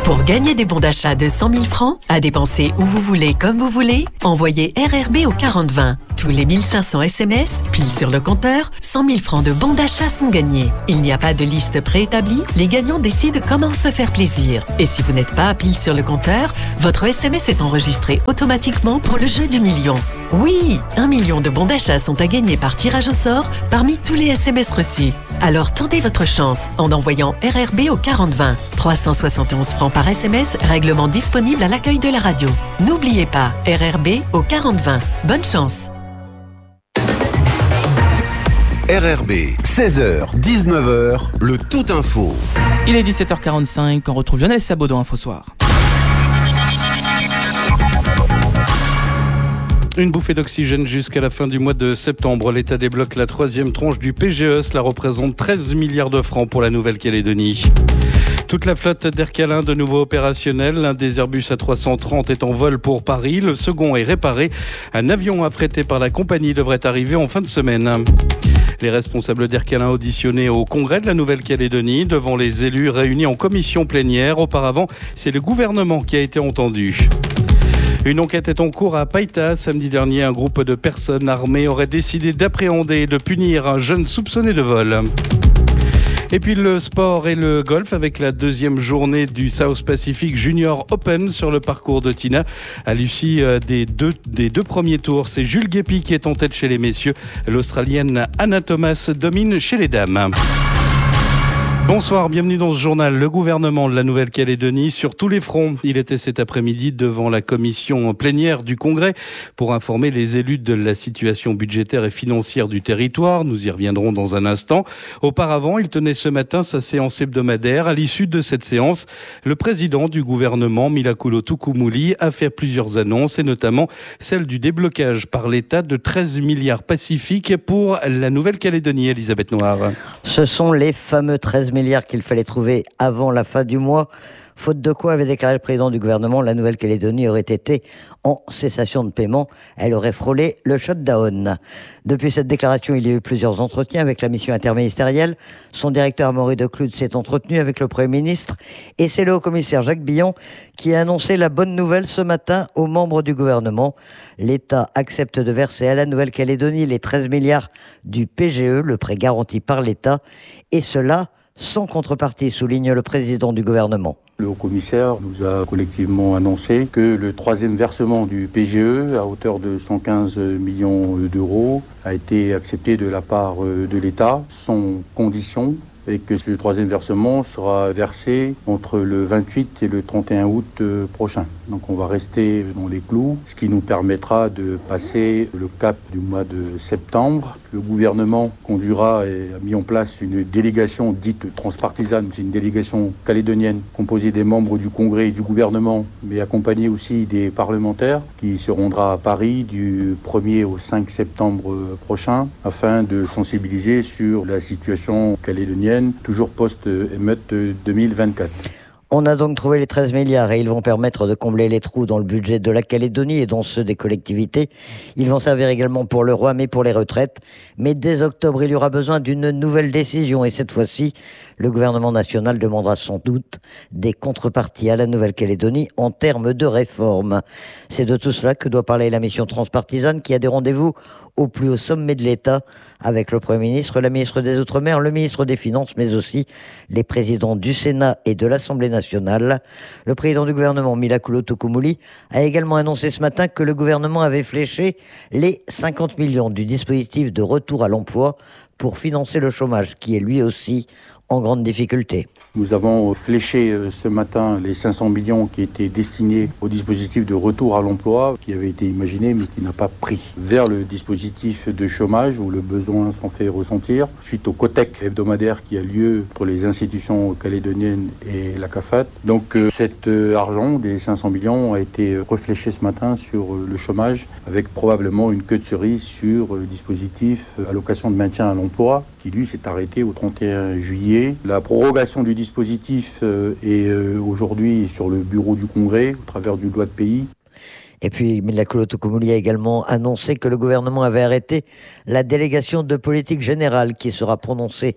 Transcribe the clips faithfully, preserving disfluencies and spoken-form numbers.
Pour gagner des bons d'achat de cent mille francs, à dépenser où vous voulez, comme vous voulez, envoyez R R B au quarante vingt. Tous les mille cinq cents S M S, pile sur le compteur, cent mille francs de bons d'achat sont gagnés. Il n'y a pas de liste préétablie, les gagnants décident comment se faire plaisir. Et si vous n'êtes pas pile sur le compteur, votre S M S est enregistré automatiquement pour le jeu du million. Oui, un million de bons d'achat sont à gagner par tirage au sort parmi tous les S M S reçus. Alors tentez votre chance en envoyant R R B au quarante vingt. trois cent soixante et onze francs par S M S, règlement disponible à l'accueil de la radio. N'oubliez pas, R R B au quarante vingt. Bonne chance. R R B, seize heures, dix-neuf heures, le Tout Info. Il est dix-sept heures quarante-cinq, on retrouve Lionel Sabot dans Info Soir. Une bouffée d'oxygène jusqu'à la fin du mois de septembre. L'État débloque la troisième tranche du P G E. Cela représente treize milliards de francs pour la Nouvelle-Calédonie. Toute la flotte d'Air Calin de nouveau opérationnelle. L'un des Airbus A trois cent trente est en vol pour Paris. Le second est réparé. Un avion affrété par la compagnie devrait arriver en fin de semaine. Les responsables d'Air Calin auditionnés au Congrès de la Nouvelle-Calédonie devant les élus réunis en commission plénière. Auparavant, c'est le gouvernement qui a été entendu. Une enquête est en cours à Païta. Samedi dernier, un groupe de personnes armées aurait décidé d'appréhender et de punir un jeune soupçonné de vol. Et puis le sport et le golf avec la deuxième journée du South Pacific Junior Open sur le parcours de Tina. À l'issue des deux, des deux premiers tours, c'est Jules Guépi qui est en tête chez les messieurs. L'Australienne Anna Thomas domine chez les dames. Bonsoir, bienvenue dans ce journal. Le gouvernement de la Nouvelle-Calédonie sur tous les fronts. Il était cet après-midi devant la commission plénière du Congrès pour informer les élus de la situation budgétaire et financière du territoire. Nous y reviendrons dans un instant. Auparavant, il tenait ce matin sa séance hebdomadaire. À l'issue de cette séance, le président du gouvernement, Milakulo Tukumuli, a fait plusieurs annonces et notamment celle du déblocage par l'État de treize milliards pacifiques pour la Nouvelle-Calédonie. Elisabeth Noir. Ce sont les fameux treize milliards qu'il fallait trouver avant la fin du mois, faute de quoi, avait déclaré le président du gouvernement, la Nouvelle-Calédonie aurait été en cessation de paiement. Elle aurait frôlé le shutdown. Depuis cette déclaration, il y a eu plusieurs entretiens avec la mission interministérielle. Son directeur Amaury Declude s'est entretenu avec le Premier ministre et c'est le haut-commissaire Jacques Billon qui a annoncé la bonne nouvelle ce matin aux membres du gouvernement. L'État accepte de verser à la Nouvelle-Calédonie les treize milliards du P G E, le prêt garanti par l'État, et cela sans contrepartie, souligne le président du gouvernement. Le haut-commissaire nous a collectivement annoncé que le troisième versement du P G E, à hauteur de cent quinze millions d'euros, a été accepté de la part de l'État, sans condition, et que ce troisième versement sera versé entre le vingt-huit et le trente et un août prochain. Donc on va rester dans les clous, ce qui nous permettra de passer le cap du mois de septembre. Le gouvernement conduira et a mis en place une délégation dite transpartisane, c'est une délégation calédonienne composée des membres du Congrès et du gouvernement, mais accompagnée aussi des parlementaires, qui se rendra à Paris du premier au cinq septembre prochain, afin de sensibiliser sur la situation calédonienne, toujours post-émeute deux mille vingt-quatre. On a donc trouvé les treize milliards et ils vont permettre de combler les trous dans le budget de la Calédonie et dans ceux des collectivités. Ils vont servir également pour le roi, mais pour les retraites. Mais dès octobre, il y aura besoin d'une nouvelle décision et cette fois-ci, le gouvernement national demandera sans doute des contreparties à la Nouvelle-Calédonie en termes de réforme. C'est de tout cela que doit parler la mission transpartisane qui a des rendez-vous au plus haut sommet de l'État avec le Premier ministre, la ministre des Outre-mer, le ministre des Finances, mais aussi les présidents du Sénat et de l'Assemblée nationale. Le président du gouvernement, Milakulo Tukumuli, a également annoncé ce matin que le gouvernement avait fléché les cinquante millions du dispositif de retour à l'emploi pour financer le chômage, qui est lui aussi en grande difficulté. Nous avons fléché ce matin les cinq cents millions qui étaient destinés au dispositif de retour à l'emploi, qui avait été imaginé mais qui n'a pas pris, vers le dispositif de chômage où le besoin s'en fait ressentir, suite au COTEC hebdomadaire qui a lieu entre les institutions calédoniennes et la CAFAT. Donc euh, cet euh, argent des cinq cents millions a été refléché ce matin sur euh, le chômage, avec probablement une queue de cerise sur euh, le dispositif euh, allocation de maintien à l'emploi, qui lui s'est arrêté au trente et un juillet. La prorogation du dispositif euh, est euh, aujourd'hui sur le bureau du Congrès, au travers du loi de pays. Et puis, Milakulo Tukumuli a également annoncé que le gouvernement avait arrêté la délégation de politique générale qui sera prononcée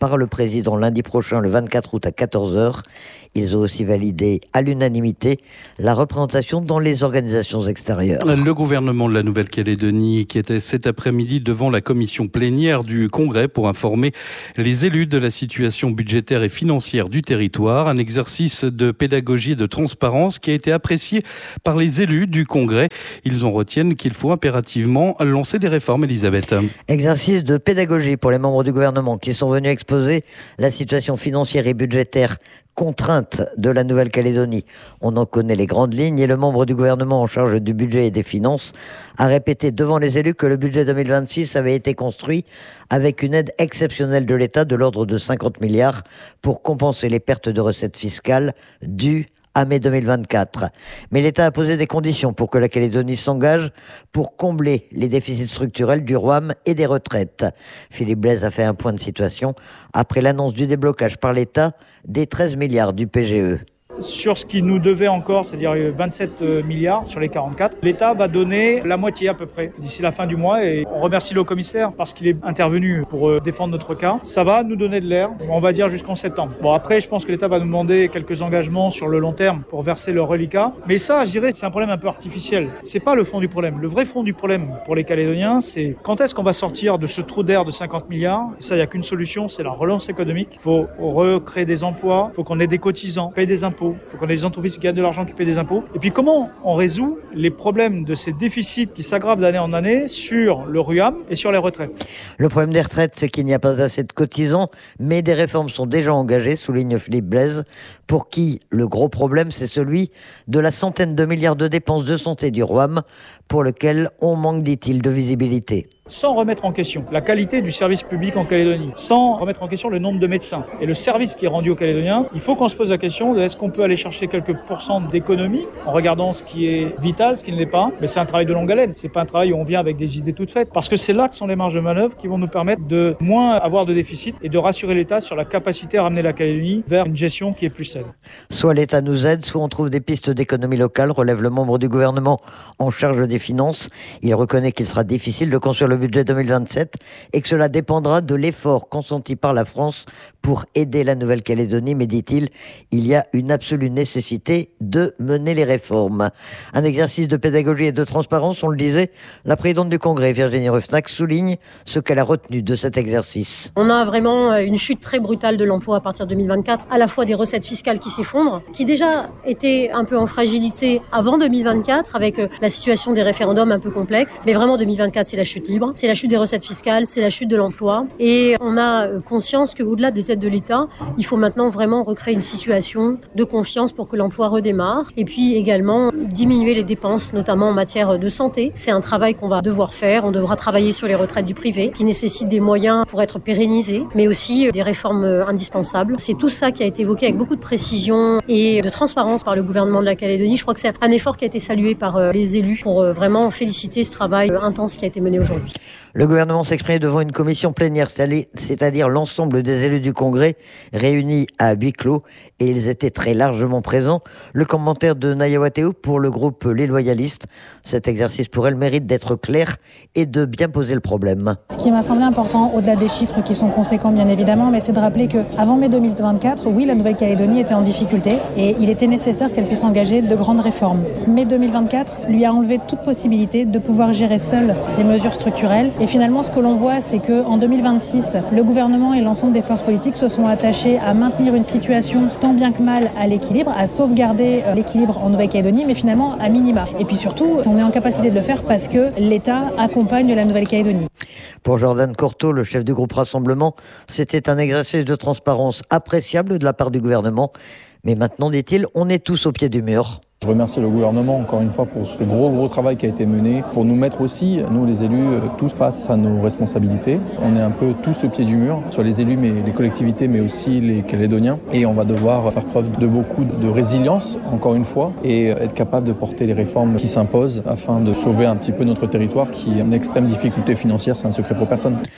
par le président lundi prochain, le vingt-quatre août à quatorze heures. Ils ont aussi validé à l'unanimité la représentation dans les organisations extérieures. Le gouvernement de la Nouvelle-Calédonie qui était cet après-midi devant la commission plénière du Congrès pour informer les élus de la situation budgétaire et financière du territoire. Un exercice de pédagogie et de transparence qui a été apprécié par les élus du Congrès. Ils en retiennent qu'il faut impérativement lancer des réformes, Elisabeth. Exercice de pédagogie pour les membres du gouvernement qui sont venus exposer la situation financière et budgétaire contrainte de la Nouvelle-Calédonie. On en connaît les grandes lignes et le membre du gouvernement en charge du budget et des finances a répété devant les élus que le budget deux mille vingt-six avait été construit avec une aide exceptionnelle de l'État de l'ordre de cinquante milliards pour compenser les pertes de recettes fiscales dues à mai deux mille vingt-quatre. Mais l'État a posé des conditions pour que la Calédonie s'engage pour combler les déficits structurels du R O A M et des retraites. Philippe Blaise a fait un point de situation après l'annonce du déblocage par l'État des treize milliards du P G E. Sur ce qui nous devait encore, c'est-à-dire vingt-sept milliards sur les quarante-quatre, l'État va donner la moitié à peu près d'ici la fin du mois et on remercie le commissaire parce qu'il est intervenu pour défendre notre cas. Ça va nous donner de l'air, on va dire jusqu'en septembre. Bon après, je pense que l'État va nous demander quelques engagements sur le long terme pour verser le reliquat. Mais ça, je dirais, c'est un problème un peu artificiel. C'est pas le fond du problème. Le vrai fond du problème pour les Calédoniens, c'est quand est-ce qu'on va sortir de ce trou d'air de cinquante milliards. Et ça, il n'y a qu'une solution, c'est la relance économique. Il faut recréer des emplois, il faut qu'on ait des cotisants, payer des impôts. Il faut qu'on ait des entreprises qui gagnent de l'argent, qui paient des impôts. Et puis comment on résout les problèmes de ces déficits qui s'aggravent d'année en année sur le R U A M et sur les retraites. Le problème des retraites, c'est qu'il n'y a pas assez de cotisants, mais des réformes sont déjà engagées, souligne Philippe Blaise, pour qui le gros problème, c'est celui de la centaine de milliards de dépenses de santé du R O A M, pour lequel on manque, dit-il, de visibilité. Sans remettre en question la qualité du service public en Calédonie, sans remettre en question le nombre de médecins et le service qui est rendu aux Calédoniens, il faut qu'on se pose la question de est-ce qu'on peut aller chercher quelques pourcents d'économie en regardant ce qui est vital, ce qui ne l'est pas. Mais c'est un travail de longue haleine, c'est pas un travail où on vient avec des idées toutes faites, parce que c'est là que sont les marges de manœuvre qui vont nous permettre de moins avoir de déficit et de rassurer l'État sur la capacité à ramener la Calédonie vers une gestion qui est plus saine. Soit l'État nous aide, soit on trouve des pistes d'économie locale, relève le membre du gouvernement en charge des finances. Il reconnaît qu'il sera difficile de construire le budget deux mille vingt-sept et que cela dépendra de l'effort consenti par la France pour aider la Nouvelle-Calédonie. Mais dit-il, il y a une absolue nécessité de mener les réformes. Un exercice de pédagogie et de transparence, on le disait, la présidente du Congrès, Virginie Ruffnack, souligne ce qu'elle a retenu de cet exercice. On a vraiment une chute très brutale de l'emploi à partir de deux mille vingt-quatre, à la fois des recettes fiscales qui s'effondrent, qui déjà étaient un peu en fragilité avant deux mille vingt-quatre, avec la situation des référendums un peu complexe. Mais vraiment, deux mille vingt-quatre, c'est la chute libre, c'est la chute des recettes fiscales, c'est la chute de l'emploi. Et on a conscience qu'au-delà des aides de l'État, il faut maintenant vraiment recréer une situation de confiance pour que l'emploi redémarre. Et puis également diminuer les dépenses, notamment en matière de santé. C'est un travail qu'on va devoir faire. On devra travailler sur les retraites du privé, qui nécessitent des moyens pour être pérennisés, mais aussi des réformes indispensables. C'est tout ça qui a été évoqué avec beaucoup de précision et de transparence par le gouvernement de la Calédonie. Je crois que c'est un effort qui a été salué par les élus pour vraiment féliciter ce travail intense qui a été mené aujourd'hui. Le gouvernement s'exprimait devant une commission plénière, c'est-à-dire l'ensemble des élus du Congrès réunis à huis clos, et ils étaient très largement présents. Le commentaire de Naya Wateou pour le groupe Les Loyalistes. Cet exercice pour elle mérite d'être clair et de bien poser le problème. Ce qui m'a semblé important, au-delà des chiffres qui sont conséquents bien évidemment, mais c'est de rappeler qu'avant mai deux mille vingt-quatre, oui, la Nouvelle-Calédonie était en difficulté et il était nécessaire qu'elle puisse engager de grandes réformes. Mai deux mille vingt-quatre lui a enlevé toute possibilité de pouvoir gérer seule ces mesures structurelles. Et finalement, ce que l'on voit, c'est qu'en deux mille vingt-six, le gouvernement et l'ensemble des forces politiques se sont attachés à maintenir une situation tant bien que mal à l'équilibre, à sauvegarder l'équilibre en Nouvelle-Calédonie, mais finalement à minima. Et puis surtout, on est en capacité de le faire parce que l'État accompagne la Nouvelle-Calédonie. Pour Jordan Cortot, le chef du groupe Rassemblement, c'était un exercice de transparence appréciable de la part du gouvernement. Mais maintenant, dit-il, on est tous au pied du mur. Je remercie le gouvernement encore une fois pour ce gros gros travail qui a été mené, pour nous mettre aussi, nous les élus, tous face à nos responsabilités. On est un peu tous au pied du mur, soit les élus, mais les collectivités, mais aussi les Calédoniens. Et on va devoir faire preuve de beaucoup de résilience, encore une fois, et être capable de porter les réformes qui s'imposent afin de sauver un petit peu notre territoire qui est en extrême difficulté financière, c'est un secret pour personne.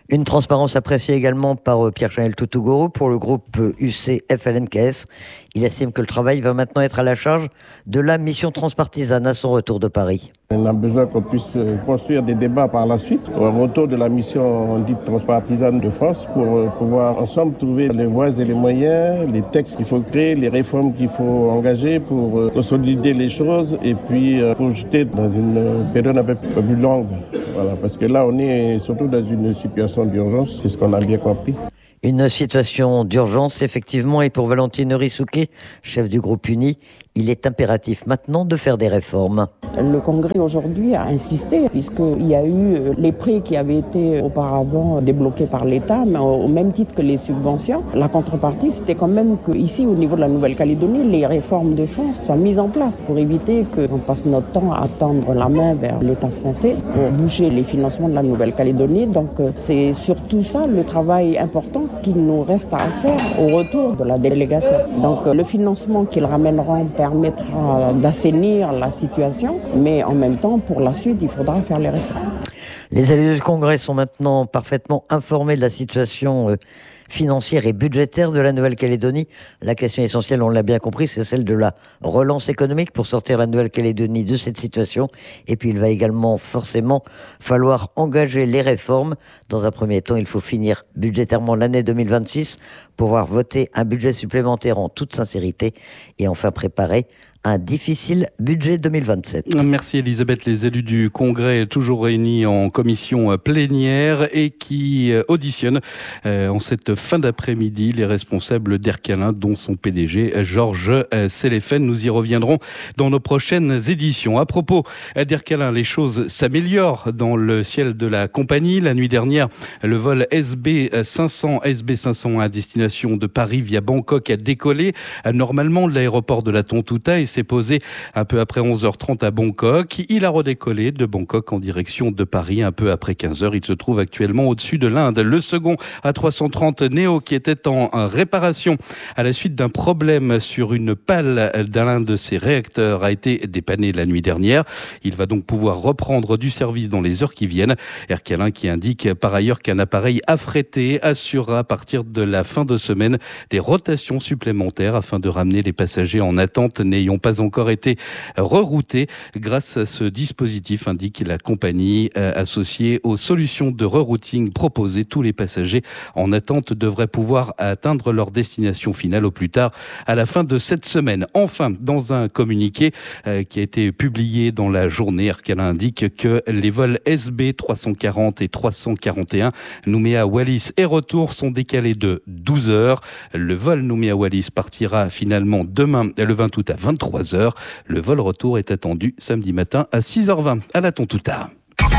Une transparence appréciée également par Pierre-Chanel Toutougoro pour le groupe U C F L N K S. Il estime que le travail va maintenant être à la charge de la mission transpartisane à son retour de Paris. On a besoin qu'on puisse construire des débats par la suite au retour de la mission dite transpartisane de France pour pouvoir ensemble trouver les voies et les moyens, les textes qu'il faut créer, les réformes qu'il faut engager pour consolider les choses et puis projeter dans une période un peu plus longue. Voilà, parce que là, on est surtout dans une situation d'urgence, c'est ce qu'on a bien compris. Une situation d'urgence, effectivement, et pour Valentine Rissouquet, chef du groupe Uni, il est impératif maintenant de faire des réformes. Le Congrès aujourd'hui a insisté, puisqu'il y a eu les prêts qui avaient été auparavant débloqués par l'État, mais au même titre que les subventions. La contrepartie, c'était quand même qu'ici, au niveau de la Nouvelle-Calédonie, les réformes de fond soient mises en place pour éviter qu'on passe notre temps à tendre la main vers l'État français pour boucher les financements de la Nouvelle-Calédonie. Donc c'est surtout ça le travail important qu'il nous reste à faire au retour de la délégation. Donc le financement qu'ils ramèneront permettra d'assainir la situation, mais en même temps, pour la suite, il faudra faire les réformes. Les élus du Congrès sont maintenant parfaitement informés de la situation financière et budgétaire de la Nouvelle-Calédonie. La question essentielle, on l'a bien compris, c'est celle de la relance économique pour sortir la Nouvelle-Calédonie de cette situation. Et puis, il va également forcément falloir engager les réformes. Dans un premier temps, il faut finir budgétairement l'année deux mille vingt-six, pouvoir voter un budget supplémentaire en toute sincérité et enfin préparer un difficile budget deux mille vingt-sept. Merci Elisabeth. Les élus du Congrès toujours réunis en commission plénière et qui auditionnent euh, en cette fin d'après-midi les responsables d'Ercalin, dont son P D G Georges Selefen. Nous y reviendrons dans nos prochaines éditions. À propos d'Ercalin, les choses s'améliorent dans le ciel de la compagnie. La nuit dernière, le vol S B cinq cents, S B cinq cent un à destination de Paris via Bangkok a décollé normalement de l'aéroport de la Tontouta et s'est posé un peu après onze heures trente à Bangkok. Il a redécollé de Bangkok en direction de Paris un peu après quinze heures. Il se trouve actuellement au-dessus de l'Inde. Le second A trois cent trente Neo, qui était en réparation à la suite d'un problème sur une pale d'un de ses réacteurs, a été dépanné la nuit dernière. Il va donc pouvoir reprendre du service dans les heures qui viennent. Ercalin qui indique par ailleurs qu'un appareil affrété assurera à partir de la fin de semaine des rotations supplémentaires afin de ramener les passagers en attente n'ayant pas encore été reroutés. Grâce à ce dispositif, indique la compagnie euh, associée aux solutions de rerouting proposées, tous les passagers en attente devraient pouvoir atteindre leur destination finale au plus tard à la fin de cette semaine. Enfin, dans un communiqué euh, qui a été publié dans la journée, Ercalin indique que les vols S B trois cent quarante et trois cent quarante et un Nouméa-Wallis et retour sont décalés de douze heures. Le vol Nouméa-Wallis partira finalement demain, le vingt août à vingt-trois heures. Le vol retour est attendu samedi matin à six heures vingt à la Tontouta.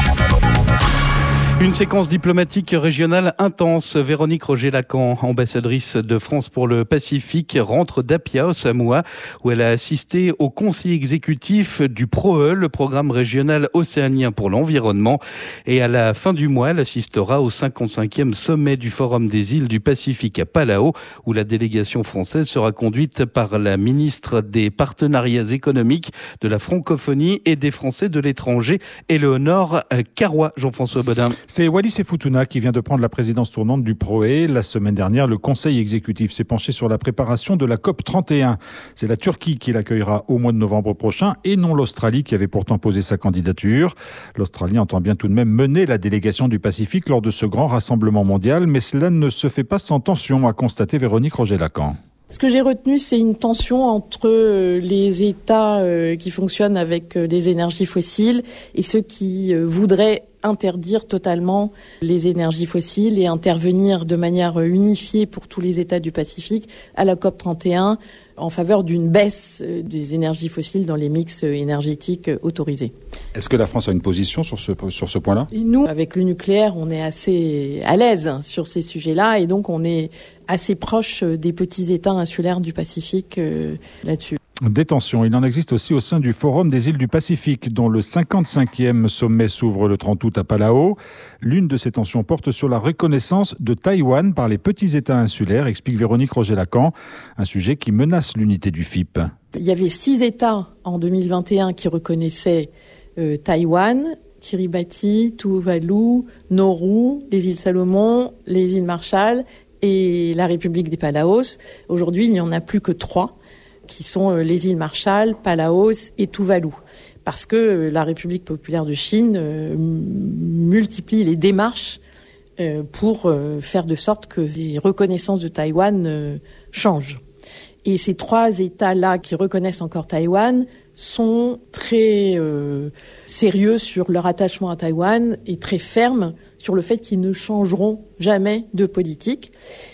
Une séquence diplomatique régionale intense. Véronique Roger-Lacan, ambassadrice de France pour le Pacifique, rentre d'Apia au Samoa, où elle a assisté au conseil exécutif du P R O E, le programme régional océanien pour l'environnement. Et à la fin du mois, elle assistera au cinquante-cinquième sommet du Forum des îles du Pacifique à Palau, où la délégation française sera conduite par la ministre des Partenariats économiques, de la francophonie et des Français de l'étranger, Éléonore Carrois. Jean-François Bodin. C'est Wallis et Futuna qui vient de prendre la présidence tournante du P R O E. La semaine dernière, le Conseil exécutif s'est penché sur la préparation de la C O P trente et un. C'est la Turquie qui l'accueillera au mois de novembre prochain et non l'Australie qui avait pourtant posé sa candidature. L'Australie entend bien tout de même mener la délégation du Pacifique lors de ce grand rassemblement mondial, mais cela ne se fait pas sans tension, a constaté Véronique Roger-Lacan. Ce que j'ai retenu, c'est une tension entre les États qui fonctionnent avec les énergies fossiles et ceux qui voudraient interdire totalement les énergies fossiles et intervenir de manière unifiée pour tous les États du Pacifique à la C O P trente et un en faveur d'une baisse des énergies fossiles dans les mix énergétiques autorisés. Est-ce que la France a une position sur ce, sur ce point-là ? Nous, avec le nucléaire, on est assez à l'aise sur ces sujets-là et donc on est assez proche des petits États insulaires du Pacifique euh, là-dessus. Des tensions, il en existe aussi au sein du Forum des îles du Pacifique, dont le cinquante-cinquième sommet s'ouvre le trente août à Palau. L'une de ces tensions porte sur la reconnaissance de Taïwan par les petits États insulaires, explique Véronique Roger-Lacan, un sujet qui menace l'unité du F I P. Il y avait six États en deux mille vingt et un qui reconnaissaient euh, Taïwan. Kiribati, Tuvalu, Nauru, les îles Salomon, les îles Marshall et la République des Palaos. Aujourd'hui, il n'y en a plus que trois, qui sont les îles Marshall, Palaos et Tuvalu. Parce que la République populaire de Chine euh, multiplie les démarches euh, pour euh, faire de sorte que les reconnaissances de Taïwan euh, changent. Et ces trois États-là qui reconnaissent encore Taïwan sont très euh, sérieux sur leur attachement à Taïwan et très fermes sur le fait qu'ils ne changeront jamais de politique.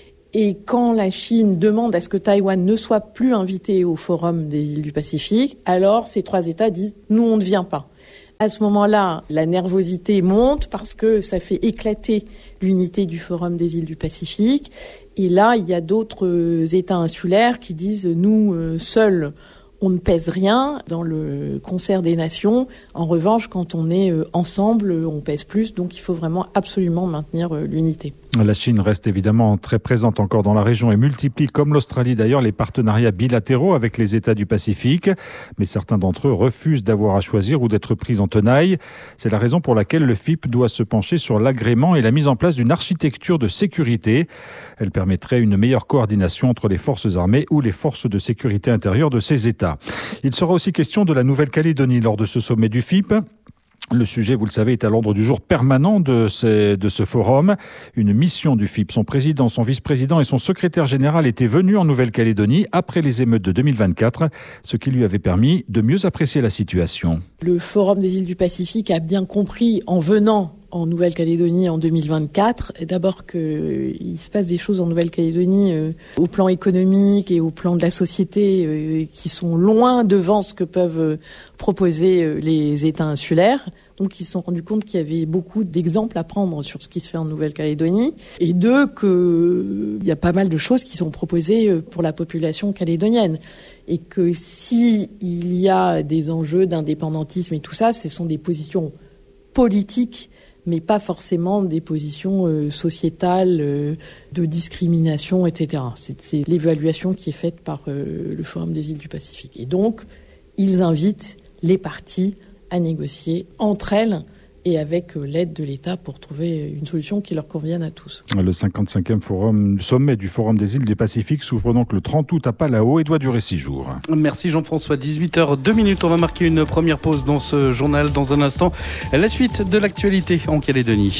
Et quand la Chine demande à ce que Taïwan ne soit plus invité au Forum des îles du Pacifique, alors ces trois États disent « nous, on ne vient pas ». À ce moment-là, la nervosité monte parce que ça fait éclater l'unité du Forum des îles du Pacifique. Et là, il y a d'autres États insulaires qui disent « nous, seuls, on ne pèse rien dans le concert des nations. En revanche, quand on est ensemble, on pèse plus. Donc, il faut vraiment absolument maintenir l'unité. » La Chine reste évidemment très présente encore dans la région et multiplie, comme l'Australie d'ailleurs, les partenariats bilatéraux avec les États du Pacifique. Mais certains d'entre eux refusent d'avoir à choisir ou d'être pris en tenaille. C'est la raison pour laquelle le F I P doit se pencher sur l'agrément et la mise en place d'une architecture de sécurité. Elle permettrait une meilleure coordination entre les forces armées ou les forces de sécurité intérieure de ces États. Il sera aussi question de la Nouvelle-Calédonie lors de ce sommet du F I P. Le sujet, vous le savez, est à l'ordre du jour permanent de, ces, de ce forum. Une mission du F I P, son président, son vice-président et son secrétaire général étaient venus en Nouvelle-Calédonie après les émeutes de deux mille vingt-quatre, ce qui lui avait permis de mieux apprécier la situation. Le Forum des îles du Pacifique a bien compris en venant en Nouvelle-Calédonie en deux mille vingt-quatre, d'abord qu'il se passe des choses en Nouvelle-Calédonie euh, au plan économique et au plan de la société euh, qui sont loin devant ce que peuvent euh, proposer euh, les États insulaires. Donc ils se sont rendus compte qu'il y avait beaucoup d'exemples à prendre sur ce qui se fait en Nouvelle-Calédonie. Et deux, qu'il y a pas mal de choses qui sont proposées pour la population calédonienne. Et que s'il y a des enjeux d'indépendantisme et tout ça, ce sont des positions politiques, mais pas forcément des positions euh, sociétales, euh, de discrimination, et cetera. C'est, c'est l'évaluation qui est faite par euh, le Forum des îles du Pacifique. Et donc, ils invitent les parties à négocier entre elles et avec euh, l'aide de l'État pour trouver une solution qui leur convienne à tous. Le cinquante-cinquième forum, sommet du Forum des îles du Pacifique s'ouvre donc le trente août à Palau et doit durer six jours. Merci Jean-François. dix-huit heures deux minutes. On va marquer une première pause dans ce journal. Dans un instant, la suite de l'actualité en Calédonie.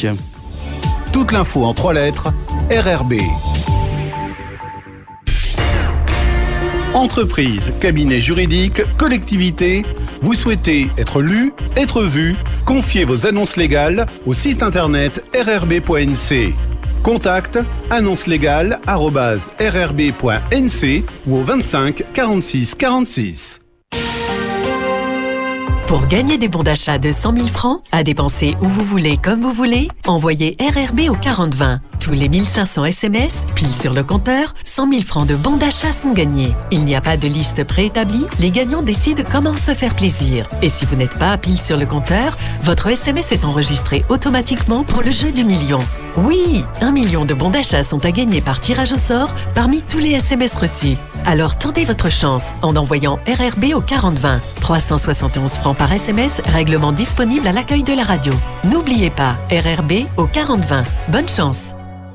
Toute l'info en trois lettres, R R B. Entreprise, cabinet juridique, collectivité, vous souhaitez être lu, être vu? Confiez vos annonces légales au site internet r r b point n c. Contact annonce légale arobase r r b point n c ou au vingt-cinq quarante-six quarante-six. Pour gagner des bons d'achat de cent mille francs, à dépenser où vous voulez, comme vous voulez, envoyez R R B au quarante vingt. Tous les mille cinq cents S M S, pile sur le compteur, cent mille francs de bons d'achat sont gagnés. Il n'y a pas de liste préétablie, les gagnants décident comment se faire plaisir. Et si vous n'êtes pas pile sur le compteur, votre S M S est enregistré automatiquement pour le jeu du million. Oui, un million de bons d'achat sont à gagner par tirage au sort parmi tous les S M S reçus. Alors tentez votre chance en envoyant R R B au quarante vingt. trois cent soixante et onze francs par S M S, règlement disponible à l'accueil de la radio. N'oubliez pas, R R B au quarante vingt. Bonne chance.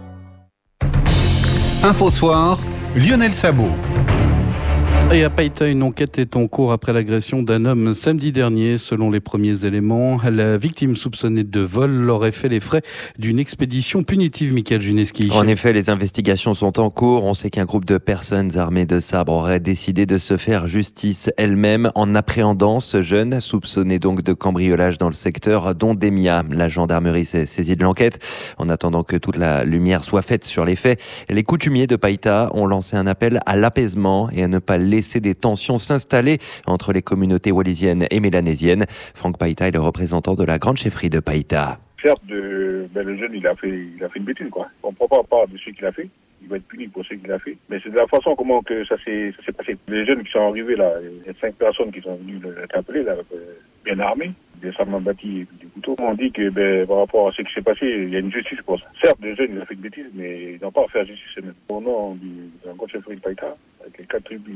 Info Soir, Lionel Sabot. Et à Païta, une enquête est en cours après l'agression d'un homme samedi dernier. Selon les premiers éléments, la victime soupçonnée de vol aurait fait les frais d'une expédition punitive, Michael Juneski. En effet, les investigations sont en cours. On sait qu'un groupe de personnes armées de sabres aurait décidé de se faire justice elle-même en appréhendant ce jeune, soupçonné donc de cambriolage dans le secteur d'Ondémia. La gendarmerie s'est saisie de l'enquête. En attendant que toute la lumière soit faite sur les faits, les coutumiers de Païta ont lancé un appel à l'apaisement et à ne pas laisser des tensions s'installer entre les communautés wallisiennes et mélanésiennes. Franck Païta est le représentant de la grande chefferie de Païta. Certes, de, ben le jeune, il a fait, il a fait une bêtise, quoi. On ne prend pas part de ce qu'il a fait. Il va être puni pour ce qu'il a fait. Mais c'est de la façon comment que ça s'est, ça s'est passé. Les jeunes qui sont arrivés là, il y a cinq personnes qui sont venues l'interpeller, là, bien armés, des sables bâtis et des couteaux. On dit que, ben, par rapport à ce qui s'est passé, il y a une justice pour ça. Certes, le jeune, il a fait une bêtise, mais il n'a pas à faire justice eux-mêmes. Au nom de la grande chefferie de Païta, avec les quatre tribus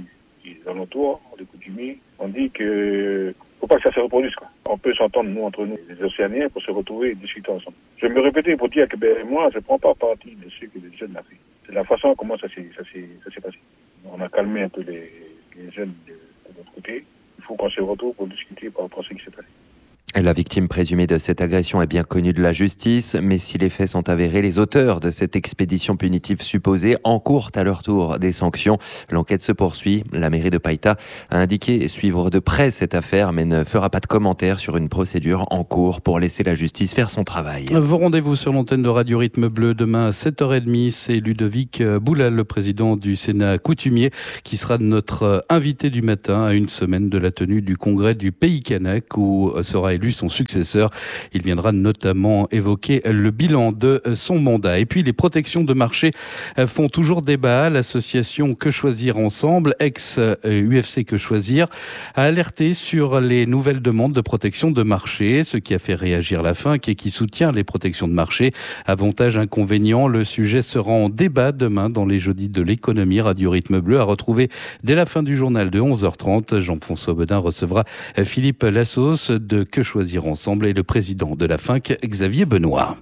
les alentours, les coutumiers, on dit que faut pas que ça se reproduise, quoi. On peut s'entendre, nous, entre nous, les Océaniens, pour se retrouver et discuter ensemble. Je vais me répéter pour dire que ben, moi, je ne prends pas parti de ce que les jeunes ont fait. C'est la façon comment ça s'est, ça s'est, ça s'est passé. On a calmé un peu les, les jeunes de, de notre côté. Il faut qu'on se retrouve pour discuter par rapport à ce qui s'est passé. La victime présumée de cette agression est bien connue de la justice, mais si les faits sont avérés, les auteurs de cette expédition punitive supposée encourent à leur tour des sanctions. L'enquête se poursuit. La mairie de Païta a indiqué suivre de près cette affaire, mais ne fera pas de commentaires sur une procédure en cours pour laisser la justice faire son travail. Vos rendez-vous sur l'antenne de Radio Rythme Bleu demain à sept heures trente. C'est Ludovic Boulal, le président du Sénat coutumier, qui sera notre invité du matin à une semaine de la tenue du congrès du Pays Kanak, où sera élu son successeur. Il viendra notamment évoquer le bilan de son mandat. Et puis les protections de marché font toujours débat. L'association Que Choisir Ensemble, ex-U F C Que Choisir, a alerté sur les nouvelles demandes de protection de marché, ce qui a fait réagir la F I N C et qui soutient les protections de marché. Avantages, inconvénients, le sujet sera en débat demain dans les jeudis de l'économie. Radio Rythme Bleu à retrouver dès la fin du journal de onze heures trente. Jean-François Bedin recevra Philippe Lassos de Que Choisir Ensemble et le président de la F I N C, Xavier Benoît.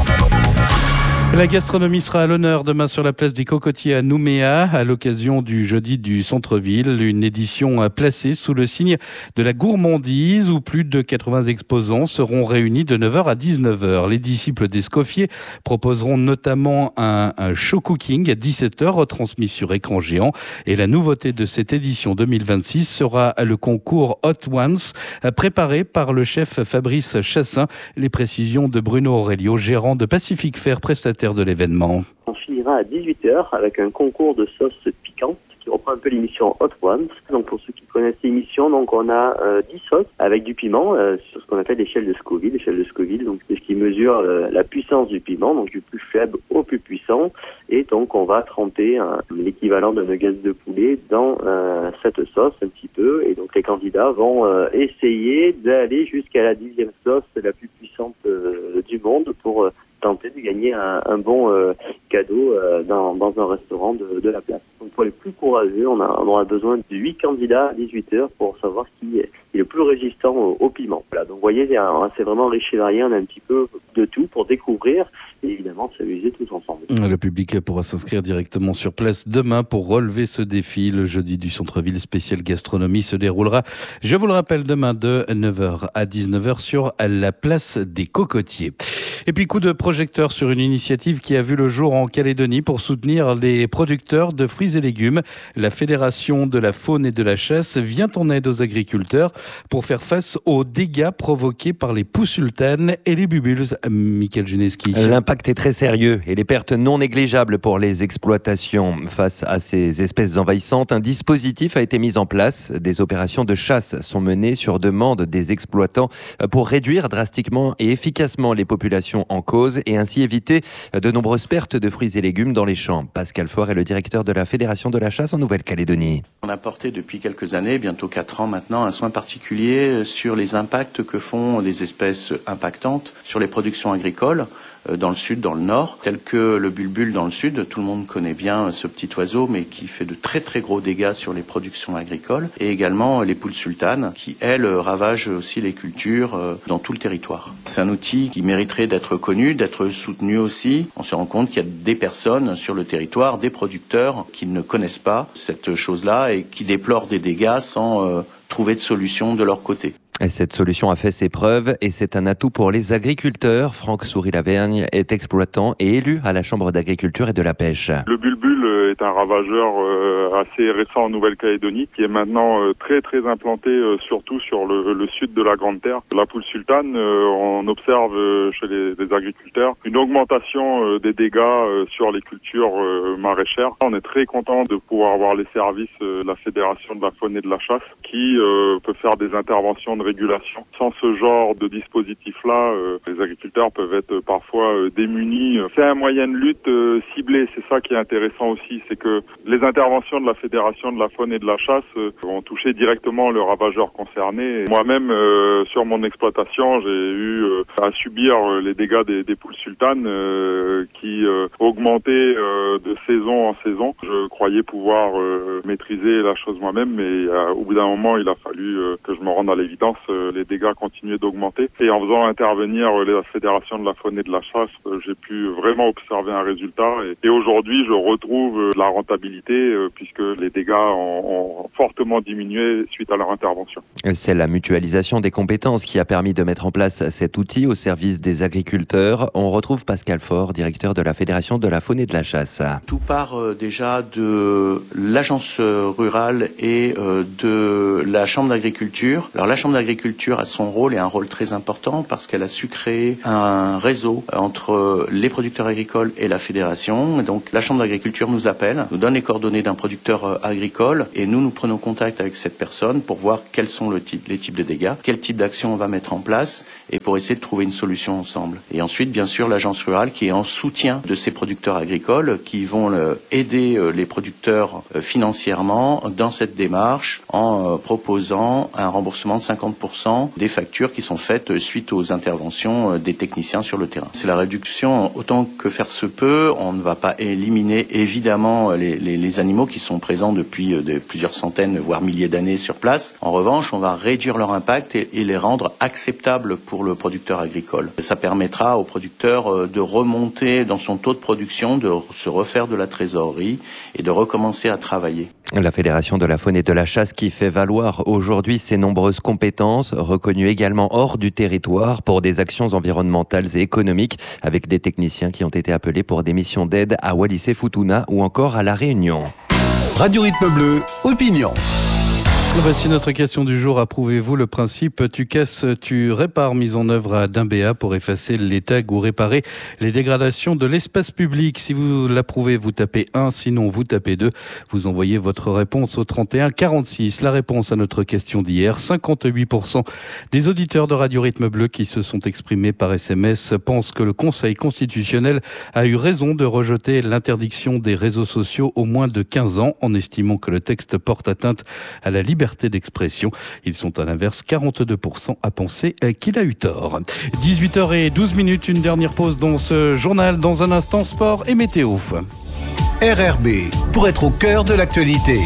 La gastronomie sera à l'honneur demain sur la place des Cocotiers à Nouméa à l'occasion du jeudi du centre-ville, une édition placée sous le signe de la gourmandise où plus de quatre-vingts exposants seront réunis de neuf heures à dix-neuf heures. Les disciples d'Escoffier proposeront notamment un, un show cooking à dix-sept heures retransmis sur écran géant et la nouveauté de cette édition deux mille vingt-six sera le concours Hot Ones préparé par le chef Fabrice Chassin. Les précisions de Bruno Aurelio, gérant de Pacific Fair, prestataire de l'événement. On finira à dix-huit heures avec un concours de sauces piquantes qui reprend un peu l'émission Hot Ones. Donc pour ceux qui connaissent l'émission, donc on a euh, dix sauces avec du piment euh, sur ce qu'on appelle l'échelle de Scoville. L'échelle de Scoville, donc c'est ce qui mesure euh, la puissance du piment, donc du plus faible au plus puissant. Et donc on va tremper euh, l'équivalent de nuggets de poulet dans euh, cette sauce un petit peu. Et donc les candidats vont euh, essayer d'aller jusqu'à la dixième sauce la plus puissante euh, du monde pour euh, tenter de gagner un, un bon euh, cadeau euh, dans, dans un restaurant de, de la place. Donc pour les plus courageux, on, a, on aura besoin de huit candidats à dix-huit heures pour savoir qui est, qui est le plus résistant au, au piment. Voilà, donc vous voyez, c'est vraiment riche et varié, on a un petit peu de tout pour découvrir et évidemment s'amuser tous ensemble. Le public pourra s'inscrire directement sur place demain pour relever ce défi. Le jeudi du centre-ville spécial gastronomie se déroulera, je vous le rappelle, demain de neuf heures à dix-neuf heures sur la place des Cocotiers. Et puis coup de projecteur sur une initiative qui a vu le jour en Calédonie pour soutenir les producteurs de fruits et légumes. La Fédération de la faune et de la chasse vient en aide aux agriculteurs pour faire face aux dégâts provoqués par les poux sultanes et les bubules. Michael Juneski. L'impact est très sérieux et les pertes non négligeables pour les exploitations. Face à ces espèces envahissantes, un dispositif a été mis en place. Des opérations de chasse sont menées sur demande des exploitants pour réduire drastiquement et efficacement les populations en cause et ainsi éviter de nombreuses pertes de fruits et légumes dans les champs. Pascal Faure est le directeur de la Fédération de la chasse en Nouvelle-Calédonie. On a porté depuis quelques années, bientôt quatre ans maintenant, un soin particulier sur les impacts que font les espèces impactantes sur les productions agricoles dans le sud, dans le nord, tel que le bulbule dans le sud. Tout le monde connaît bien ce petit oiseau, mais qui fait de très très gros dégâts sur les productions agricoles. Et également les poules sultanes, qui elles ravagent aussi les cultures dans tout le territoire. C'est un outil qui mériterait d'être connu, d'être soutenu aussi. On se rend compte qu'il y a des personnes sur le territoire, des producteurs, qui ne connaissent pas cette chose-là et qui déplorent des dégâts sans euh, trouver de solution de leur côté. Et cette solution a fait ses preuves et c'est un atout pour les agriculteurs. Franck Souris-Lavergne est exploitant et élu à la Chambre d'agriculture et de la pêche. Le bulbule est un ravageur assez récent en Nouvelle-Calédonie qui est maintenant très très implanté surtout sur le, le sud de la Grande Terre. La poule sultane, on observe chez les, les agriculteurs une augmentation des dégâts sur les cultures maraîchères. On est très content de pouvoir avoir les services de la Fédération de la faune et de la chasse qui peut faire des interventions de régulation. Sans ce genre de dispositif-là, euh, les agriculteurs peuvent être parfois euh, démunis. C'est un moyen de lutte euh, ciblé. C'est ça qui est intéressant aussi, c'est que les interventions de la Fédération de la faune et de la chasse euh, ont touché directement le ravageur concerné. Moi-même, euh, sur mon exploitation, j'ai eu euh, à subir euh, les dégâts des, des poules sultanes euh, qui euh, augmentaient euh, de saison en saison. Je croyais pouvoir euh, maîtriser la chose moi-même, mais euh, au bout d'un moment, il a fallu euh, que je me rende à l'évidence. Euh, les dégâts continuaient d'augmenter. Et en faisant intervenir euh, la Fédération de la faune et de la chasse, euh, j'ai pu vraiment observer un résultat. Et, et aujourd'hui, je retrouve euh, la rentabilité euh, puisque les dégâts ont, ont fortement diminué suite à leur intervention. C'est la mutualisation des compétences qui a permis de mettre en place cet outil au service des agriculteurs. On retrouve Pascal Faure, directeur de la Fédération de la faune et de la chasse. Tout part euh, déjà de l'agence rurale et euh, de la chambre d'agriculture. Alors la chambre d'agriculture a son rôle et un rôle très important parce qu'elle a su créer un réseau entre les producteurs agricoles et la fédération. Et donc la chambre d'agriculture nous appelle, nous donne les coordonnées d'un producteur agricole et nous, nous prenons contact avec cette personne pour voir quels sont le type, les types de dégâts, quel type d'action on va mettre en place et pour essayer de trouver une solution ensemble. Et ensuite, bien sûr, l'agence rurale qui est en soutien de ces producteurs agricoles qui vont euh, aider euh, les producteurs euh, financièrement dans cette démarche en euh, proposant un remboursement de cinquante pour cent des factures qui sont faites euh, suite aux interventions euh, des techniciens sur le terrain. C'est la réduction autant que faire se peut. On ne va pas éliminer évidemment les, les, les animaux qui sont présents depuis euh, de plusieurs centaines voire milliers d'années sur place. En revanche, on va réduire leur impact et, et les rendre acceptables pour le producteur agricole. Ça permettra au producteur euh, de remonter dans son taux de production, de se refaire de la trésorerie et de recommencer à travailler. La Fédération de la faune et de la chasse qui fait valoir aujourd'hui ses nombreuses compétences, reconnues également hors du territoire pour des actions environnementales et économiques, avec des techniciens qui ont été appelés pour des missions d'aide à Wallis et Futuna ou encore à La Réunion. Radio Rythme Bleu, opinion. Voici notre question du jour. Approuvez-vous le principe tu casses, tu répares mis en œuvre à Dimbéa pour effacer les tags ou réparer les dégradations de l'espace public? Si vous l'approuvez, vous tapez un, sinon vous tapez deux. Vous envoyez votre réponse au trente et un quarante-six. La réponse à notre question d'hier, cinquante-huit pour cent des auditeurs de Radio Rythme Bleu qui se sont exprimés par S M S pensent que le Conseil constitutionnel a eu raison de rejeter l'interdiction des réseaux sociaux aux moins de quinze ans en estimant que le texte porte atteinte à la liberté d'expression. Ils sont à l'inverse quarante-deux pour cent à penser qu'il a eu tort. dix-huit heures douze minutes, une dernière pause dans ce journal. Dans un instant, sport et météo. R R B, pour être au cœur de l'actualité.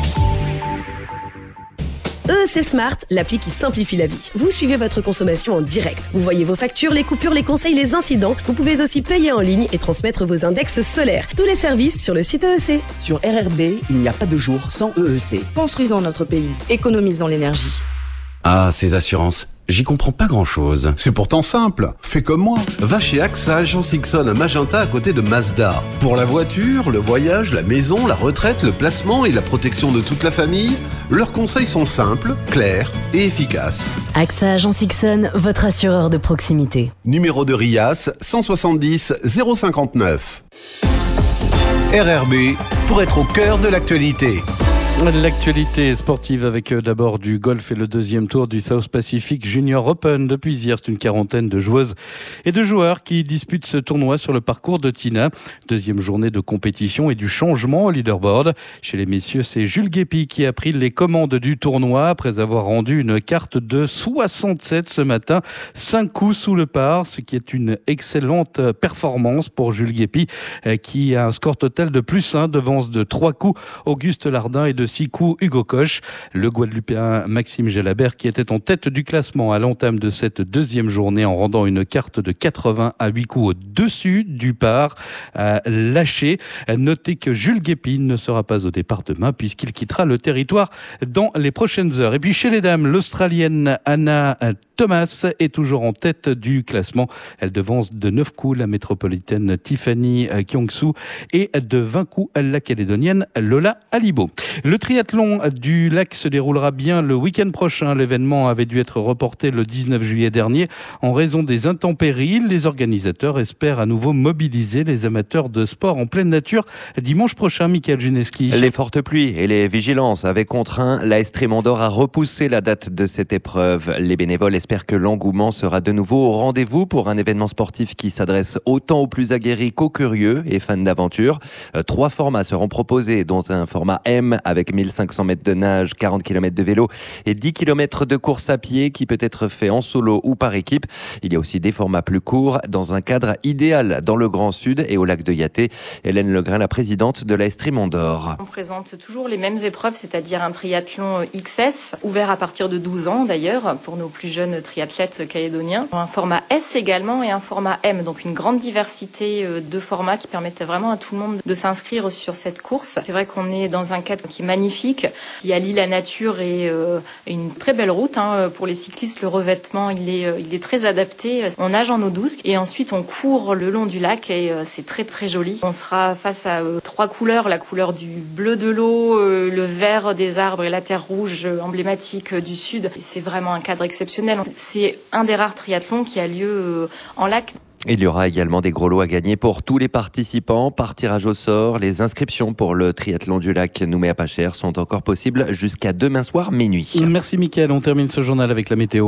E E C Smart, l'appli qui simplifie la vie. Vous suivez votre consommation en direct. Vous voyez vos factures, les coupures, les conseils, les incidents. Vous pouvez aussi payer en ligne et transmettre vos index solaires. Tous les services sur le site E E C. Sur R R B, il n'y a pas de jour sans E E C. Construisons notre pays. Économisons l'énergie. Ah, ces assurances. J'y comprends pas grand-chose. C'est pourtant simple. Fais comme moi. Va chez A X A Agence Ixon à Magenta à côté de Mazda. Pour la voiture, le voyage, la maison, la retraite, le placement et la protection de toute la famille, leurs conseils sont simples, clairs et efficaces. A X A Agence Ixon, votre assureur de proximité. Numéro de RIAS cent soixante-dix zéro cinquante-neuf. R R B, pour être au cœur de l'actualité. L'actualité sportive avec d'abord du golf et le deuxième tour du South Pacific Junior Open. Depuis hier, c'est une quarantaine de joueuses et de joueurs qui disputent ce tournoi sur le parcours de Tina. Deuxième journée de compétition et du changement au leaderboard. Chez les messieurs, c'est Jules Guépi qui a pris les commandes du tournoi après avoir rendu une carte de soixante-sept ce matin. Cinq coups sous le par, ce qui est une excellente performance pour Jules Guépi qui a un score total de plus un, devance de trois coups Auguste Lardin et de six coups Hugo Koch. Le Guadeloupéen Maxime Jalabert, qui était en tête du classement à l'entame de cette deuxième journée en rendant une carte de quatre-vingts à huit coups au-dessus du par, a lâché. Notez que Jules Guépi ne sera pas au départ demain puisqu'il quittera le territoire dans les prochaines heures. Et puis chez les dames, l'Australienne Anna Thomas est toujours en tête du classement. Elle devance de neuf coups la métropolitaine Tiffany Kyongsu et de vingt coups la calédonienne Lola Alibo. Le triathlon du lac se déroulera bien le week-end prochain. L'événement avait dû être reporté le dix-neuf juillet dernier en raison des intempéries. Les organisateurs espèrent à nouveau mobiliser les amateurs de sport en pleine nature dimanche prochain. Michael Juneski. Les fortes pluies et les vigilances avaient contraint l'A S Trémandor à repousser la date de cette épreuve. Les bénévoles espèrent que l'engouement sera de nouveau au rendez-vous pour un événement sportif qui s'adresse autant aux plus aguerris qu'aux curieux et fans d'aventure. Euh, trois formats seront proposés, dont un format M avec mille cinq cents mètres de nage, quarante kilomètres de vélo et dix kilomètres de course à pied qui peut être fait en solo ou par équipe. Il y a aussi des formats plus courts dans un cadre idéal dans le Grand Sud et au lac de Yaté. Hélène Legrain, la présidente de l'A S Trémandor. On présente toujours les mêmes épreuves, c'est-à-dire un triathlon X S, ouvert à partir de douze ans d'ailleurs, pour nos plus jeunes triathlètes calédoniens. Un format S également et un format M, donc une grande diversité de formats qui permettent vraiment à tout le monde de s'inscrire sur cette course. C'est vrai qu'on est dans un cadre qui est magnifique, qui allie la nature et euh, une très belle route. Hein. Pour les cyclistes, le revêtement, il est, il est très adapté. On nage en eau douce et ensuite on court le long du lac et euh, c'est très très joli. On sera face à euh, trois couleurs, la couleur du bleu de l'eau, euh, le vert des arbres et la terre rouge euh, emblématique euh, du sud. Et c'est vraiment un cadre exceptionnel. C'est un des rares triathlons qui a lieu euh, en lac. Il y aura également des gros lots à gagner pour tous les participants par tirage au sort. Les inscriptions pour le triathlon du lac Nouméa-Pas-Cher sont encore possibles jusqu'à demain soir minuit. Merci Mickaël, on termine ce journal avec la météo.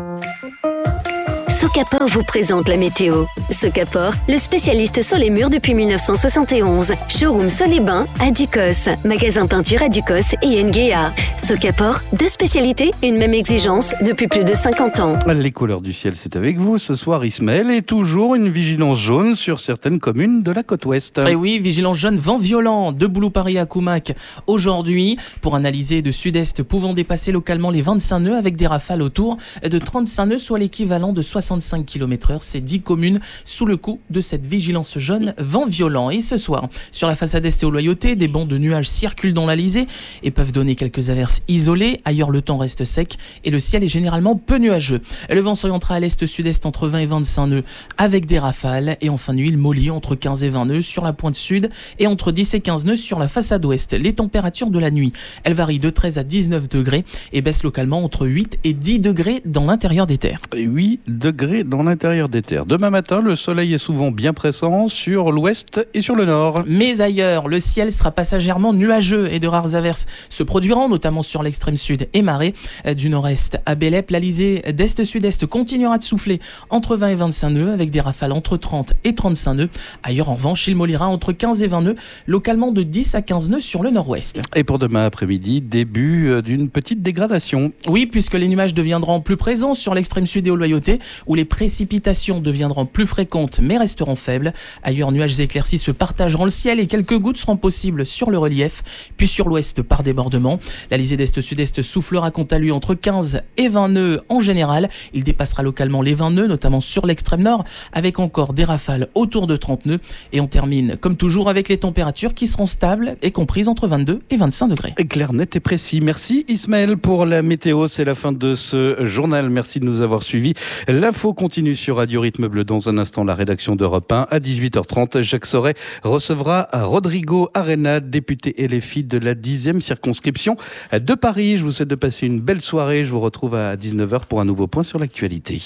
Socapor vous présente la météo. Socapor, le spécialiste sol et murs depuis mille neuf cent soixante et onze. Showroom sol et bain à Ducos. Magasin peinture à Ducos et Nguéa. Socapor, deux spécialités, une même exigence depuis plus de cinquante ans. Les couleurs du ciel, c'est avec vous ce soir Ismaël, et toujours une vigilance jaune sur certaines communes de la côte ouest. Et oui, vigilance jaune, vent violent de Boulou-Paris à Koumac aujourd'hui pour analyser de sud-est pouvant dépasser localement les vingt-cinq nœuds avec des rafales autour de trente-cinq nœuds, soit l'équivalent de soixante-cinq kilomètres heure. C'est dix communes sous le coup de cette vigilance jaune vent violent. Et ce soir, sur la façade est et aux Loyautés, des bancs de nuages circulent dans l'Alizé et peuvent donner quelques averses isolées. Ailleurs, le temps reste sec et le ciel est généralement peu nuageux. Le vent s'orientera à l'est-sud-est entre vingt et vingt-cinq nœuds avec des rafales. Et en fin de nuit, le molly entre quinze et vingt nœuds sur la pointe sud et entre dix et quinze nœuds sur la façade ouest. Les températures de la nuit, elles varient de treize à dix-neuf degrés et baissent localement entre huit et dix degrés dans l'intérieur des terres. Et huit degrés dans l'intérieur des terres. Demain matin, le soleil est souvent bien pressant sur l'ouest et sur le nord. Mais ailleurs, le ciel sera passagèrement nuageux et de rares averses se produiront, notamment sur l'extrême sud et Marais. Du nord-est à Bélep, l'Alizé d'est-sud-est continuera de souffler entre vingt et vingt-cinq nœuds avec des rafales entre trente et trente-cinq nœuds. Ailleurs, en revanche, il mollira entre quinze et vingt nœuds, localement de dix à quinze nœuds sur le nord-ouest. Et pour demain après-midi, début d'une petite dégradation. Oui, puisque les nuages deviendront plus présents sur l'extrême sud et aux Loyautés, où les précipitations deviendront plus fréquentes mais resteront faibles. Ailleurs, nuages éclaircis se partageront le ciel et quelques gouttes seront possibles sur le relief, puis sur l'ouest par débordement. L'Alizé d'est-sud-est soufflera quant à lui entre quinze et vingt nœuds en général. Il dépassera localement les vingt nœuds, notamment sur l'extrême nord, avec encore des rafales autour de trente nœuds. Et on termine, comme toujours, avec les températures qui seront stables et comprises entre vingt-deux et vingt-cinq degrés. Clair, net et précis. Merci Ismaël pour la météo. C'est la fin de ce journal. Merci de nous avoir suivis. L'info continue sur Radio Rythme Bleu. Dans un instant, la rédaction d'Europe un. À dix-huit heures trente, Jacques Sauret recevra Rodrigo Arena, député L F I de la dixième circonscription de Paris. Je vous souhaite de passer une belle soirée. Je vous retrouve à dix-neuf heures pour un nouveau point sur l'actualité.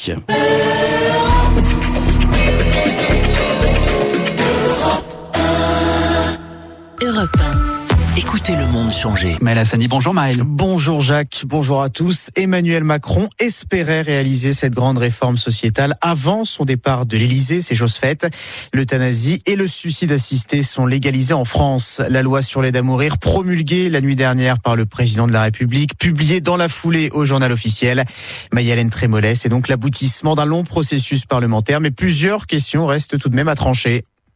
Europe un. Écoutez le monde changer. Maël Hassani, bonjour Maël. Bonjour Jacques, bonjour à tous. Emmanuel Macron espérait réaliser cette grande réforme sociétale avant son départ de l'Élysée, c'est chose faite. L'euthanasie et le suicide assisté sont légalisés en France. La loi sur l'aide à mourir, promulguée la nuit dernière par le président de la République, publiée dans la foulée au journal officiel. Maï-Hélène Trémollet, c'est donc l'aboutissement d'un long processus parlementaire, mais plusieurs questions restent tout de même à trancher.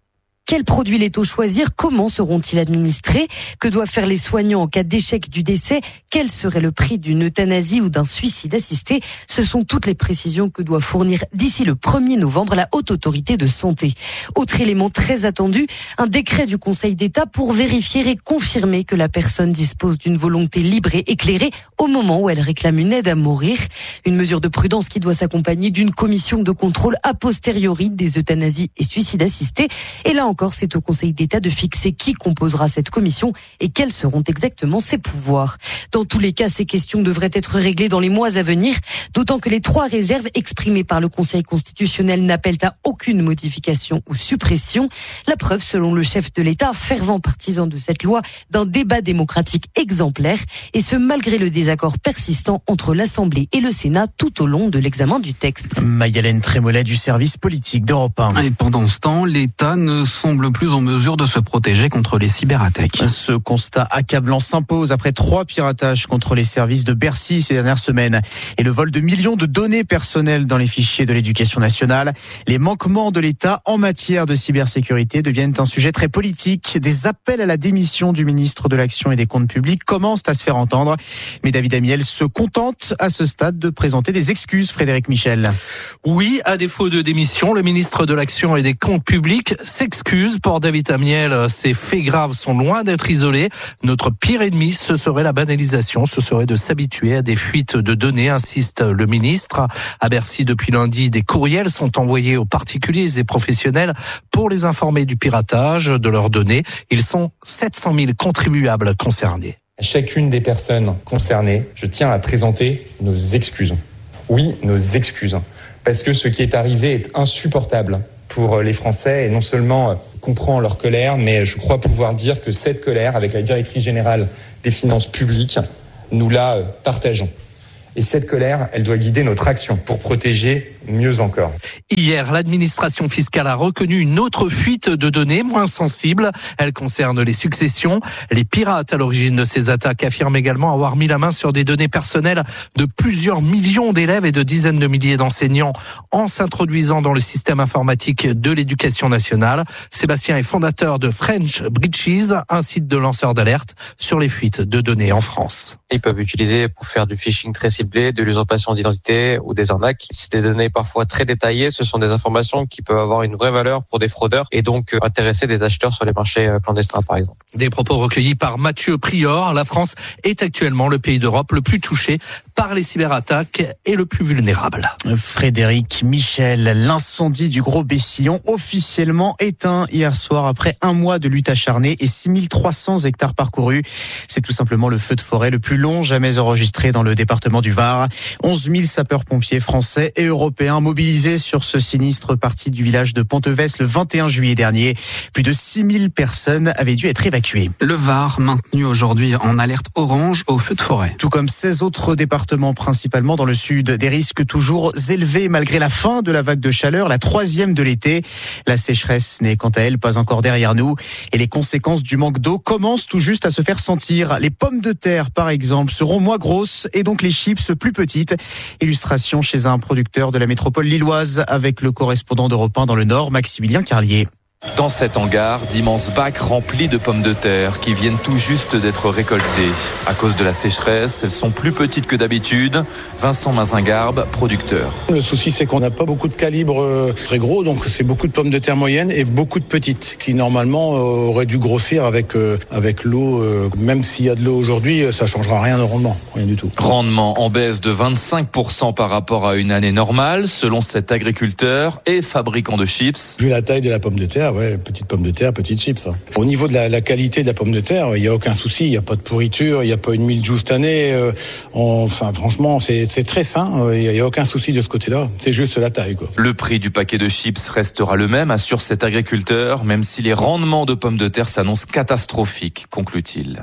Quels produits laitaux choisir? Comment seront-ils administrés? Que doivent faire les soignants en cas d'échec du décès? Quel serait le prix d'une euthanasie ou d'un suicide assisté? Ce sont toutes les précisions que doit fournir d'ici le premier novembre la Haute Autorité de Santé. Autre élément très attendu, un décret du Conseil d'État pour vérifier et confirmer que la personne dispose d'une volonté libre et éclairée au moment où elle réclame une aide à mourir. Une mesure de prudence qui doit s'accompagner d'une commission de contrôle a posteriori des euthanasies et suicides assistés. Et là encore, c'est au Conseil d'État de fixer qui composera cette commission et quels seront exactement ses pouvoirs. Dans tous les cas, ces questions devraient être réglées dans les mois à venir, d'autant que les trois réserves exprimées par le Conseil constitutionnel n'appellent à aucune modification ou suppression. La preuve, selon le chef de l'État, fervent partisan de cette loi, d'un débat démocratique exemplaire, et ce malgré le désaccord persistant entre l'Assemblée et le Sénat tout au long de l'examen du texte. Maï-Hélène Trémollet du service politique d'Europe un. Et pendant ce temps, l'État ne semble plus en mesure de se protéger contre les cyberattaques. Ce constat accablant s'impose après trois piratages contre les services de Bercy ces dernières semaines et le vol de millions de données personnelles dans les fichiers de l'éducation nationale. Les manquements de l'État en matière de cybersécurité deviennent un sujet très politique. Des appels à la démission du ministre de l'Action et des Comptes publics commencent à se faire entendre. Mais David Amiel se contente à ce stade de présenter des excuses, Frédéric Michel. Oui, à défaut de démission, le ministre de l'Action et des Comptes publics s'excuse. Pour David Amiel, ces faits graves sont loin d'être isolés. Notre pire ennemi, ce serait la banalisation, ce serait de s'habituer à des fuites de données, insiste le ministre. À Bercy, depuis lundi, des courriels sont envoyés aux particuliers et professionnels pour les informer du piratage de leurs données. Ils sont sept cent mille contribuables concernés. À chacune des personnes concernées, je tiens à présenter nos excuses. Oui, nos excuses. Parce que ce qui est arrivé est insupportable pour les Français et non seulement comprend leur colère, mais je crois pouvoir dire que cette colère, avec la directrice générale des finances publiques, nous la partageons. Et cette colère, elle doit guider notre action pour protéger mieux encore. Hier, l'administration fiscale a reconnu une autre fuite de données moins sensible. Elle concerne les successions. Les pirates à l'origine de ces attaques affirment également avoir mis la main sur des données personnelles de plusieurs millions d'élèves et de dizaines de milliers d'enseignants en s'introduisant dans le système informatique de l'éducation nationale. Sébastien est fondateur de French Breaches, un site de lanceurs d'alerte sur les fuites de données en France. Ils peuvent utiliser pour faire du phishing très ciblé, de l'usurpation d'identité ou des arnaques. C'est des données parfois très détaillées. Ce sont des informations qui peuvent avoir une vraie valeur pour des fraudeurs et donc intéresser des acheteurs sur les marchés clandestins, par exemple. Des propos recueillis par Mathieu Prior. La France est actuellement le pays d'Europe le plus touché par les cyberattaques et le plus vulnérable. Frédéric Michel, l'incendie du Gros Bessillon officiellement éteint hier soir après un mois de lutte acharnée et six mille trois cents hectares parcourus. C'est tout simplement le feu de forêt le plus long jamais enregistré dans le département du Var. onze mille sapeurs-pompiers français et européens mobilisés sur ce sinistre parti du village de Pontevès le vingt et un juillet dernier. Plus de six mille personnes avaient dû être évacuées. Le Var maintenu aujourd'hui en alerte orange au feu de forêt. Tout comme seize autres départements, principalement dans le sud. Des risques toujours élevés malgré la fin de la vague de chaleur, la troisième de l'été. La sécheresse n'est quant à elle pas encore derrière nous et les conséquences du manque d'eau commencent tout juste à se faire sentir. Les pommes de terre, par exemple, seront moins grosses et donc les chips plus petites. Illustration chez un producteur de la métropole lilloise avec le correspondant d'Europe un dans le Nord, Maximilien Carlier. Dans cet hangar, d'immenses bacs remplis de pommes de terre qui viennent tout juste d'être récoltées. À cause de la sécheresse, elles sont plus petites que d'habitude. Vincent Mazingarbe, producteur. Le souci, c'est qu'on n'a pas beaucoup de calibres très gros, donc c'est beaucoup de pommes de terre moyennes et beaucoup de petites qui normalement auraient dû grossir avec, euh, avec l'eau. Euh, même s'il y a de l'eau aujourd'hui, ça ne changera rien de rendement, rien du tout. Rendement en baisse de vingt-cinq pour cent par rapport à une année normale, selon cet agriculteur et fabricant de chips. Vu la taille de la pomme de terre, ouais, petite pomme de terre, petite chips. Hein. Au niveau de la, la qualité de la pomme de terre, il n'y a aucun souci, il n'y a pas de pourriture, il n'y a pas une mildiou cette année. Euh, on, enfin, franchement, c'est, c'est très sain, il n'y a, a aucun souci de ce côté-là. C'est juste la taille, quoi. Le prix du paquet de chips restera le même, assure cet agriculteur, même si les rendements de pommes de terre s'annoncent catastrophiques, conclut-il.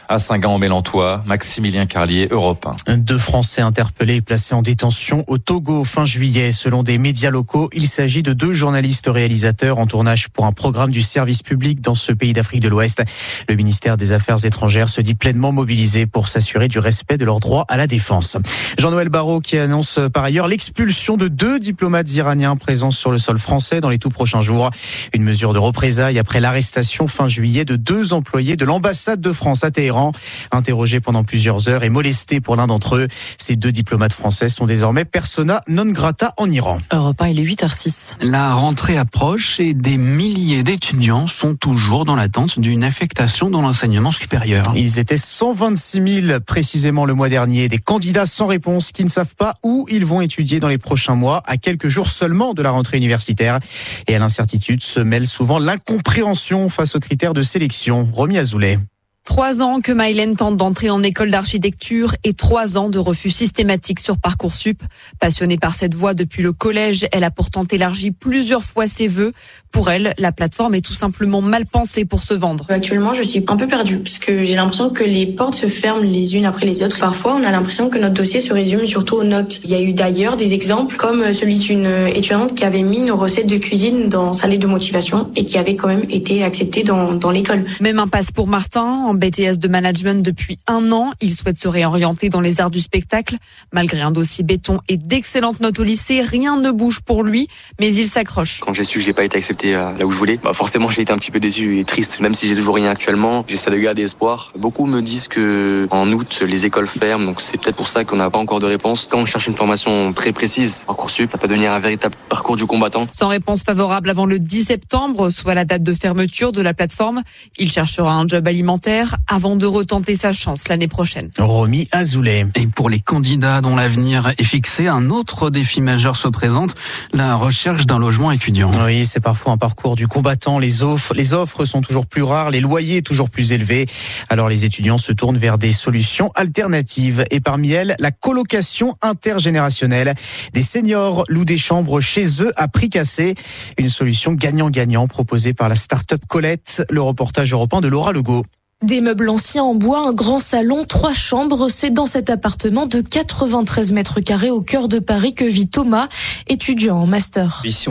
À Saint-Gand-en-Mélantois, Maximilien Carlier, Europe un. Deux Français interpellés et placés en détention au Togo fin juillet. Selon des médias locaux, il s'agit de deux journalistes réalisateurs en tournage pour un programme du service public dans ce pays d'Afrique de l'Ouest. Le ministère des Affaires étrangères se dit pleinement mobilisé pour s'assurer du respect de leurs droits à la défense. Jean-Noël Barrot qui annonce par ailleurs l'expulsion de deux diplomates iraniens présents sur le sol français dans les tout prochains jours. Une mesure de représailles après l'arrestation fin juillet de deux employés de l'ambassade de France à Téhéran. Interrogés pendant plusieurs heures et molestés pour l'un d'entre eux. Ces deux diplomates français sont désormais persona non grata en Iran. Europe un, il est huit heures six. La rentrée approche et des milliers d'étudiants sont toujours dans l'attente d'une affectation dans l'enseignement supérieur. Ils étaient cent vingt-six mille précisément le mois dernier. Des candidats sans réponse qui ne savent pas où ils vont étudier dans les prochains mois, à quelques jours seulement de la rentrée universitaire. Et à l'incertitude se mêle souvent l'incompréhension face aux critères de sélection. Romy Azoulay. Trois ans que Maïlène tente d'entrer en école d'architecture et trois ans de refus systématique sur Parcoursup. Passionnée par cette voie depuis le collège, elle a pourtant élargi plusieurs fois ses vœux. Pour elle, la plateforme est tout simplement mal pensée pour se vendre. Actuellement, je suis un peu perdue parce que j'ai l'impression que les portes se ferment les unes après les autres. Parfois, on a l'impression que notre dossier se résume surtout aux notes. Il y a eu d'ailleurs des exemples comme celui d'une étudiante qui avait mis nos recettes de cuisine dans sa lettre de motivation et qui avait quand même été acceptée dans, dans l'école. Même impasse pour Martin. En B T S de management depuis un an, il souhaite se réorienter dans les arts du spectacle. Malgré un dossier béton et d'excellentes notes au lycée, rien ne bouge pour lui, mais il s'accroche. Quand j'ai su que j'ai pas été accepté là où je voulais, bah forcément j'ai été un petit peu déçu et triste. Même si j'ai toujours rien actuellement, j'essaie de garder espoir. Beaucoup me disent que en août les écoles ferment, donc c'est peut-être pour ça qu'on n'a pas encore de réponse. Quand on cherche une formation très précise, Parcoursup, ça peut devenir un véritable parcours du combattant. Sans réponse favorable avant le dix septembre, soit la date de fermeture de la plateforme, il cherchera un job alimentaire avant de retenter sa chance l'année prochaine. Romy Azoulay. Et pour les candidats dont l'avenir est fixé, un autre défi majeur se présente, la recherche d'un logement étudiant. Oui, c'est parfois un parcours du combattant. Les offres, les offres sont toujours plus rares, les loyers toujours plus élevés. Alors les étudiants se tournent vers des solutions alternatives. Et parmi elles, la colocation intergénérationnelle. Des seniors louent des chambres chez eux à prix cassé. Une solution gagnant-gagnant proposée par la start-up Colette. Le reportage européen de Laura Legault. Des meubles anciens en bois, un grand salon, trois chambres. C'est dans cet appartement de quatre-vingt-treize mètres carrés au cœur de Paris que vit Thomas, étudiant en master. Ici,